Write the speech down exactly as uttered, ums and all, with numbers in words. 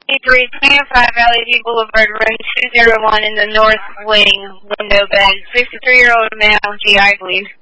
three twenty-five Valley View Boulevard, room two oh one in the north wing, window bed. sixty-three-year-old male, G I bleed.